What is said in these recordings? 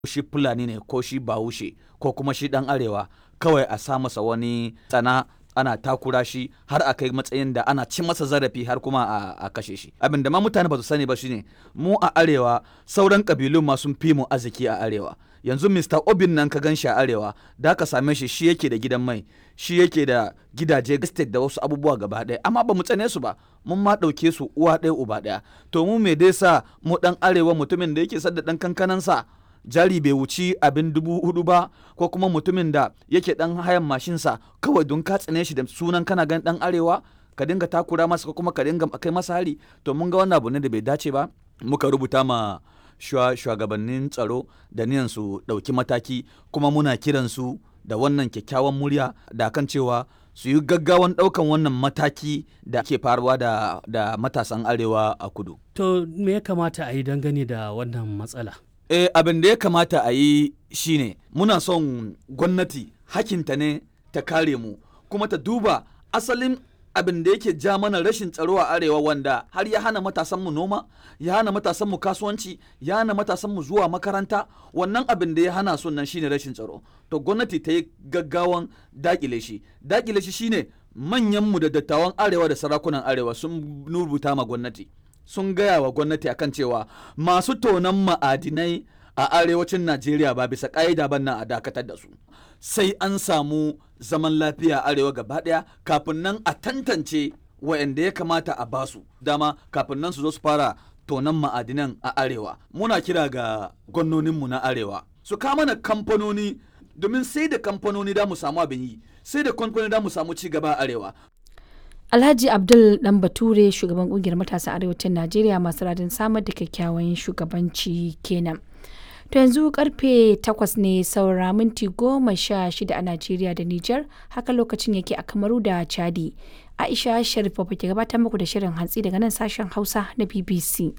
shi Fulani ne ko shi Bahaushe ko kuma shi ɗan Arewa kawai a sa masa wani tsana ana takura shi har a kai matsayin da ana ci masa zarafi har kuma a kashe shi. Abin da ma mutane ba su sani ba shine mu a Arewa sauran kabilun ma sun fi mu arziki a Arewa. Yanzu Mr. Obin nan ka gan shi a Arewa da ka same shi yake da gidan mai, shi yake da gidaje estate da wasu abubuwa gaba ɗaya, amma ba mu tsane su ba, mun ma ɗauke su uwa ɗaya uba ɗaya. To mu me dai sa mu ɗan Arewa mutumin da yake sadda ɗan kankanansa jari bai wuci abin 4,000 ba, ko kuma mutumin da yake dan hayan mashinsa kawai don ka tsane shi da sunan kana gan dan Arewa ka dinga takura masa ko kuma ka dinga kai masa hari. To mun ga wannan abu ne da bai dace ba, muka rubuta ma shugabannin tsaro da niyan su dauki mataki, kuma muna kiran su da wannan kyakkyawan murya da kan cewa su yi gaggawan daukan wannan mataki da ke faruwa da matasan Arewa a kudu. To me ya kamata a yi dangane da wannan matsala? Abin da ya kamata a yi shine muna son gwamnati hakinta ne ta kare mu, kuma ta duba asalin abin da yake ja mana rashin tsaro a Arewa, wanda har ya hana matasanmu noma, ya hana matasanmu kasuwanci, ya hana matasanmu zuwa makaranta. Wannan abin da ya hana su nan shine rashin tsaro. To gwamnati ta yi gaggawan dakile shi shine manyanmu da dattawan Arewa da sarakunan Arewa sun rubuta ma gwamnati, sun gaya wa gwamnati akan cewa masu tonon ma'adinai a arewacin Najeriya ba bisa ƙa'ida ba nan a dakatar da su, sai an samu zaman lafiya a arewa gaba ɗaya kafin nan a tantance wa'anda ya kamata a basu dama kafin nan su zo su fara tonon ma'adinan a arewa. Muna kira ga gwamnoninmu na arewa su kama mana kamfanoni, domin sai da kamfanoni da mu samu abin yi, sai da kamfanoni da mu samu ci gaba a arewa. Alhaji Abdul Dan Bature, shugaban kungiyar matasan arewacin Najeriya masu radin samar da kyakkyawan shugabanci kenan. To yanzu karfe 8 ne saura minti 16 a Najeriya da Nijar, haka lokacin yake a Kamaru da Chadi. Aisha Sharif ke gabatar muku da shirin hantsi daga nan sashen Hausa na BBC.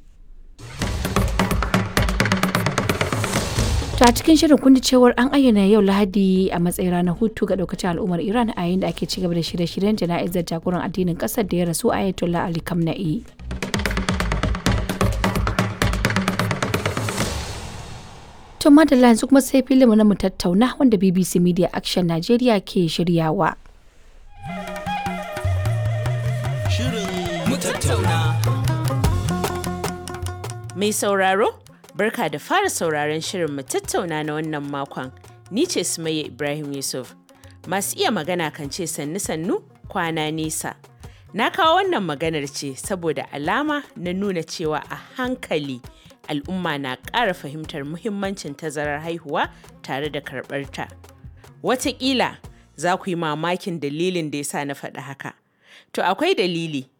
To a cikin shirin kun ji cewar an ayyana yau Lahadi a matsayin ranar hutu ga daukacin al'ummar Iran a yayin da ake cigaba da shirye-shiryen jana'izar jagoran addinin kasar da ya rasu Ayatollah Ali Khamenei. To madalla yanzu kuma sai filinmu na mu tattauna wanda BBC Media Action Nigeria ke shiryawa. Shirin mu tattauna. Mai sauraro, barka da fara sauraron shirin mu tattauna na wannan makon. Ni ce Sumayya Ibrahim Yusuf. Masu iya magana kan ce sannu-sannu kwana nesa. Na kawo wannan maganar ce saboda alama na nuna cewa a hankali al'umma na ƙara fahimtar muhimmancin tazarar haihuwa tare da karɓar ta. Wataƙila za ku yi mamakin dalilin da ya sa na faɗi haka. To akwai dalili,